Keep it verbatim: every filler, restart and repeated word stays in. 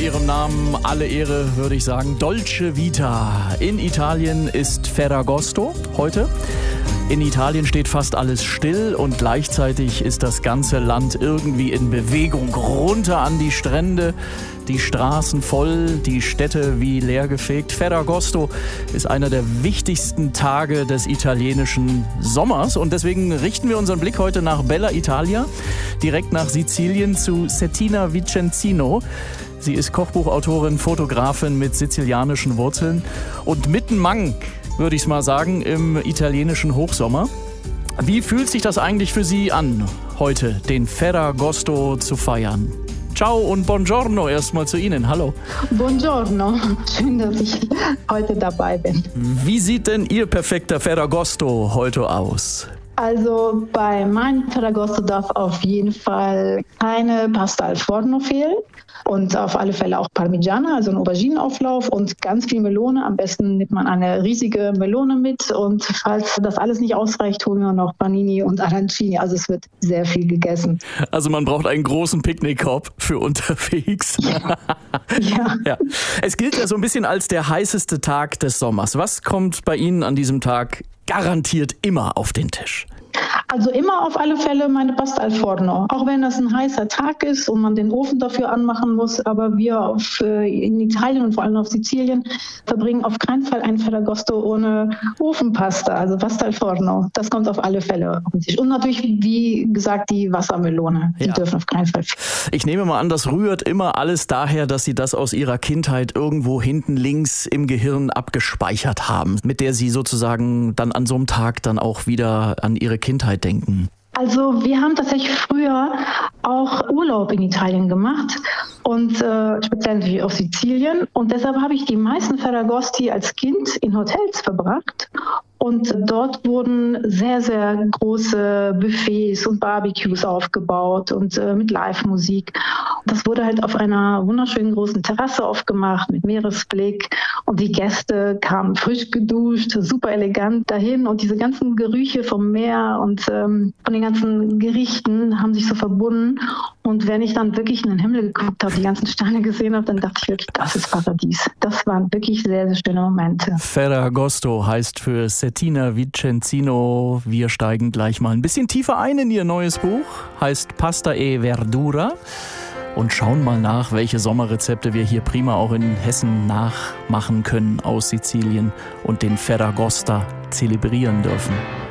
ihrem Namen alle Ehre, würde ich sagen. Dolce Vita. In Italien ist Ferragosto heute. In Italien steht fast alles still und gleichzeitig ist das ganze Land irgendwie in Bewegung. Runter an die Strände, die Straßen voll, die Städte wie leergefegt. Ferragosto ist einer der wichtigsten Tage des italienischen Sommers und deswegen richten wir unseren Blick heute nach Bella Italia, direkt nach Sizilien zu Cettina Vicenzino. Sie ist Kochbuchautorin, Fotografin mit sizilianischen Wurzeln und mitten Mank, würde ich es mal sagen, im italienischen Hochsommer. Wie fühlt sich das eigentlich für Sie an, heute den Ferragosto zu feiern? Ciao und buongiorno erstmal zu Ihnen. Hallo. Buongiorno. Schön, dass ich heute dabei bin. Wie sieht denn Ihr perfekter Ferragosto heute aus? Also bei meinem Ferragosto darf auf jeden Fall keine Pasta al Forno fehlen und auf alle Fälle auch Parmigiana, also ein Auberginenauflauf und ganz viel Melone. Am besten nimmt man eine riesige Melone mit und falls das alles nicht ausreicht, holen wir noch Panini und Arancini. Also es wird sehr viel gegessen. Also man braucht einen großen Picknickkorb für unterwegs. Ja. Ja. Ja. Es gilt ja so ein bisschen als der heißeste Tag des Sommers. Was kommt bei Ihnen an diesem Tag garantiert immer auf den Tisch? Also immer auf alle Fälle meine Pasta al Forno. Auch wenn das ein heißer Tag ist und man den Ofen dafür anmachen muss, aber wir auf, in Italien und vor allem auf Sizilien verbringen auf keinen Fall ein Ferragosto ohne Ofenpasta, also Pasta al Forno. Das kommt auf alle Fälle auf den Tisch. Und natürlich, wie gesagt, die Wassermelone. Die ja. dürfen auf keinen Fall fehlen. Ich nehme mal an, das rührt immer alles daher, dass Sie das aus Ihrer Kindheit irgendwo hinten links im Gehirn abgespeichert haben, mit der Sie sozusagen dann an so einem Tag dann auch wieder an Ihre Kindheit denken. Also wir haben tatsächlich früher auch Urlaub in Italien gemacht und äh, speziell natürlich auf Sizilien und deshalb habe ich die meisten Ferragosti als Kind in Hotels verbracht. Und dort wurden sehr, sehr große Buffets und Barbecues aufgebaut und äh, mit Live-Musik. Das wurde halt auf einer wunderschönen großen Terrasse aufgemacht mit Meeresblick. Und die Gäste kamen frisch geduscht, super elegant dahin. Und diese ganzen Gerüche vom Meer und ähm, von den ganzen Gerichten haben sich so verbunden. Und wenn ich dann wirklich in den Himmel geguckt habe, die ganzen Sterne gesehen habe, dann dachte ich wirklich, das ist Paradies. Das waren wirklich sehr, sehr schöne Momente. Ferragosto heißt für Cettina Vicenzino. Wir steigen gleich mal ein bisschen tiefer ein in ihr neues Buch. Heißt Pasta e Verdura. Und schauen mal nach, welche Sommerrezepte wir hier prima auch in Hessen nachmachen können aus Sizilien und den Ferragosta zelebrieren dürfen.